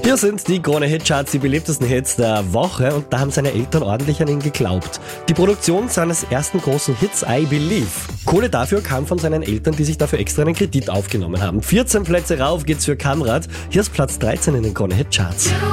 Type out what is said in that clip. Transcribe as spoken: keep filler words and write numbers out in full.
Hier sind die Krone Hitcharts, die beliebtesten Hits der Woche, und da haben seine Eltern ordentlich an ihn geglaubt. Die Produktion seines ersten großen Hits I Believe. Kohle dafür kam von seinen Eltern, die sich dafür extra einen Kredit aufgenommen haben. vierzehn Plätze rauf geht's für Kamrat. Hier ist Platz dreizehn in den Krone Hitcharts.